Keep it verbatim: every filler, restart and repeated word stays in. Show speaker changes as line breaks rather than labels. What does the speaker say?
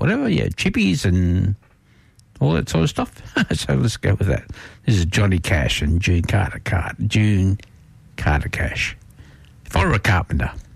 whatever, yeah, chippies and all that sort of stuff. So let's go with that. This is Johnny Cash and June Carter, Carter June Carter Cash. If I were a carpenter...